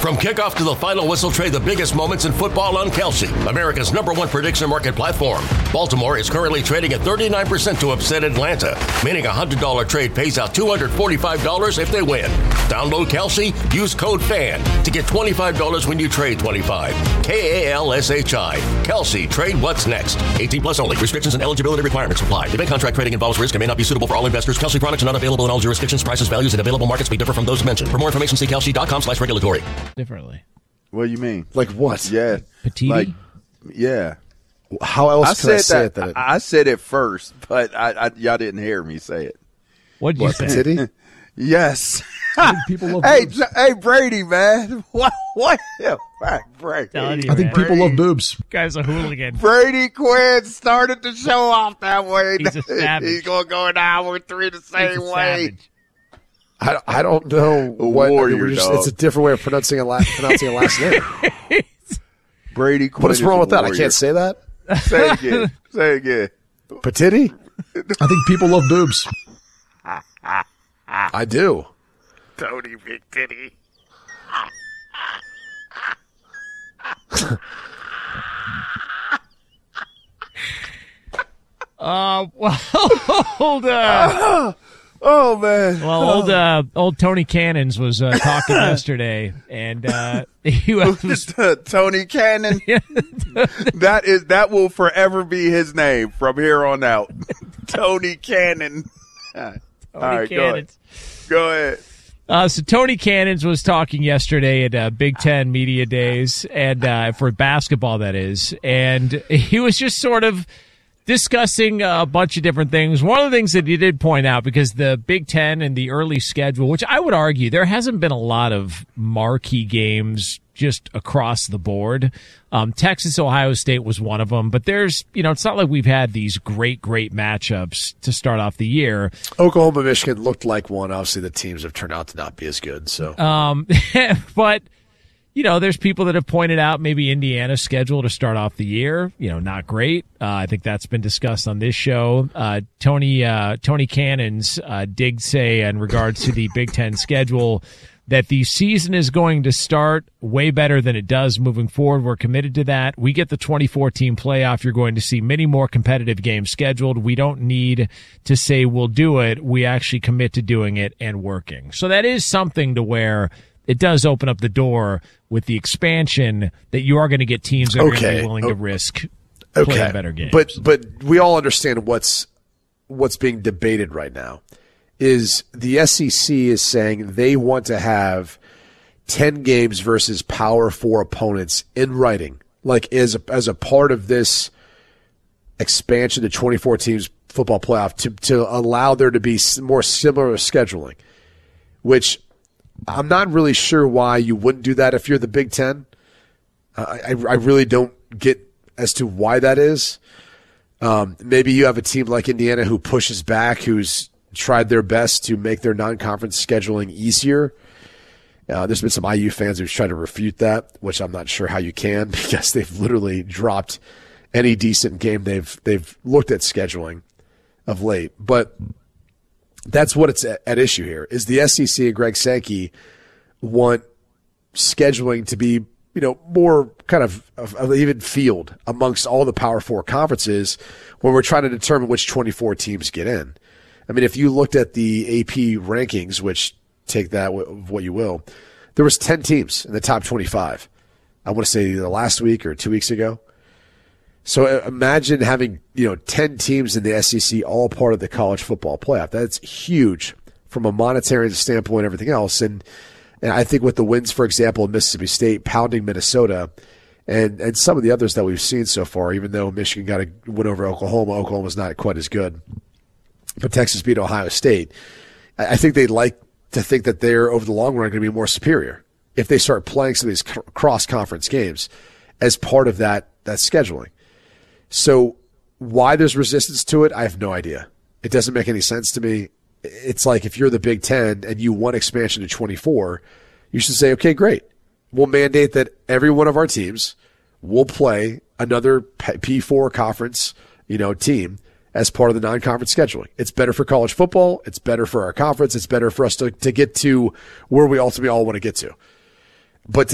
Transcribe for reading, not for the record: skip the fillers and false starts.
From kickoff to the final whistle, trade the biggest moments in football on Kalshi, America's #1 prediction market platform. Baltimore is currently trading at 39% to upset Atlanta, meaning a $100 trade pays out $245 if they win. Download Kalshi, use code FAN to get $25 when you trade 25. KALSHI. Kalshi, trade what's next. 18 plus only. Restrictions and eligibility requirements apply. Event contract trading involves risk and may not be suitable for all investors. Kalshi products are not available in all jurisdictions. Prices, values, and available markets may differ from those mentioned. For more information, see kalshi.com/regulatory. Differently. What do you mean? Like what? Yeah. Petiti? Like, yeah. How else could I say it? I said it first, but y'all didn't hear me say it. What'd you say? Petiti? Yes. People love boobs. Hey, Brady, man. What? Yeah, Brady. I think people love boobs. Guy's a hooligan. Brady Quinn started the show off that way. He's a savage. He's going to go in hour 3 the same way. Savage. I don't know what. Warrior, it's a different way of pronouncing a last name. Brady Quinn. What is wrong with that? warrior. I can't say that. Say it again. Say it again. Petiti? I think people love boobs. I do. Tony Big Titty. Old Oh man. old Tony Cannons was talking yesterday, and he was Tony Cannon. That will forever be his name from here on out. Tony Cannon. All right, Cannons. Go ahead. So Tony Cannons was talking yesterday at Big Ten Media Days, and for basketball, that is, and he was just sort of discussing a bunch of different things. One of the things that he did point out, because the Big Ten and the early schedule, which I would argue there hasn't been a lot of marquee games just across the board. Texas, Ohio State was one of them, but there's, it's not like we've had these great matchups to start off the year. Oklahoma, Michigan looked like one. Obviously, the teams have turned out to not be as good. So, but there's people that have pointed out maybe Indiana's schedule to start off the year, not great. I think that's been discussed on this show. Tony Cannons did say in regards to the Big Ten schedule that the season is going to start way better than it does moving forward. We're committed to that. We get the 24-team playoff. You're going to see many more competitive games scheduled. We don't need to say we'll do it. We actually commit to doing it and working. So that is something to where it does open up the door with the expansion that you are going to get teams that are going to be willing to risk playing better games. But we all understand what's being debated right now is the SEC is saying they want to have 10 games versus Power 4 opponents in writing, like as a part of this expansion to 24 teams football playoff to allow there to be more similar scheduling, which I'm not really sure why you wouldn't do that if you're the Big Ten. I really don't get as to why that is. Maybe you have a team like Indiana who pushes back, who's tried their best to make their non-conference scheduling easier. There's been some IU fans who've tried to refute that, which I'm not sure how you can, because they've literally dropped any decent game they've looked at scheduling of late. But that's what it's at issue here, is the SEC and Greg Sankey want scheduling to be, more kind of even field amongst all the Power 4 conferences when we're trying to determine which 24 teams get in. I mean, if you looked at the AP rankings, which take that what you will, there was 10 teams in the top 25. I want to say either last week or 2 weeks ago. So imagine having, 10 teams in the SEC, all part of the college football playoff. That's huge from a monetary standpoint, everything else. And I think with the wins, for example, in Mississippi State, pounding Minnesota, and some of the others that we've seen so far, even though Michigan got a win over Oklahoma's not quite as good. But Texas beat Ohio State. I think they'd like to think that they're, over the long run, going to be more superior if they start playing some of these cross-conference games as part of that scheduling. So why there's resistance to it, I have no idea. It doesn't make any sense to me. It's like if you're the Big Ten and you want expansion to 24, you should say, okay, great. We'll mandate that every one of our teams will play another P4 conference, team as part of the non-conference scheduling. It's better for college football. It's better for our conference. It's better for us to get to where we ultimately all want to get to. But